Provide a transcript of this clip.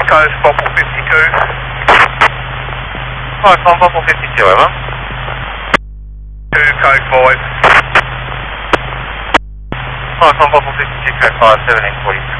code Fokker 52. Hi, from Fokker 52, over. 2 code 5. Hi, from Fokker 52, code 5, 1743.